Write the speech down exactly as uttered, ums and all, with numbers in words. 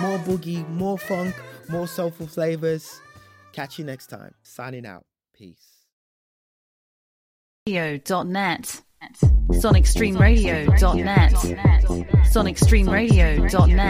more boogie, more funk, more soulful flavors. Catch you next time. Signing out. Peace. radio dot net Sonic Stream Radio dot net Sonic Stream Radio dot net